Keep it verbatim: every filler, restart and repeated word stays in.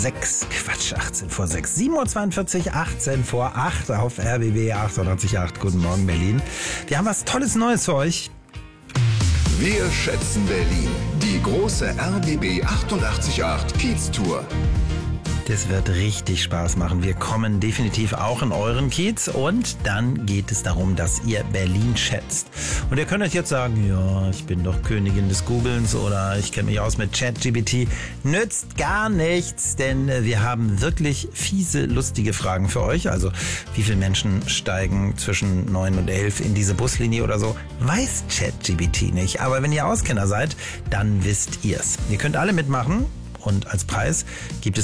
sechs. Quatsch, achtzehn vor sechs. sieben Uhr zweiundvierzig, achtzehn vor acht auf R B B achtundachtzig Komma acht. Guten Morgen, Berlin. Wir haben was Tolles Neues für euch. Wir schätzen Berlin. Die große R B B achtundachtzig Komma acht Kiez-Tour. Das wird richtig Spaß machen. Wir kommen definitiv auch in euren Kiez und dann geht es darum, dass ihr Berlin schätzt. Und ihr könnt euch jetzt sagen, ja, ich bin doch Königin des Googlens oder ich kenne mich aus mit ChatGPT. Nützt gar nichts, denn wir haben wirklich fiese, lustige Fragen für euch. Also wie viele Menschen steigen zwischen neun und elf in diese Buslinie oder so? Weiß ChatGPT nicht. Aber wenn ihr Auskenner seid, dann wisst ihr's. Ihr könnt alle mitmachen. Und als Preis gibt es